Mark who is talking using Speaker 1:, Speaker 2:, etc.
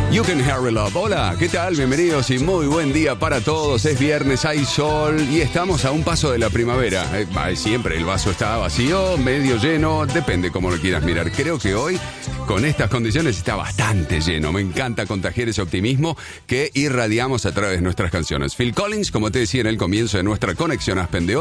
Speaker 1: You Can Hurry Love. Hola, ¿qué tal? Bienvenidos y muy buen día para todos. Es viernes, hay sol y estamos a un paso de la primavera. Siempre el vaso está vacío, medio lleno, depende cómo lo quieras mirar. Creo que hoy, con estas condiciones, está bastante lleno. Me encanta contagiar ese optimismo que irradiamos a través de nuestras canciones. Phil Collins, como te decía en el comienzo de nuestra conexión Aspen de hoy.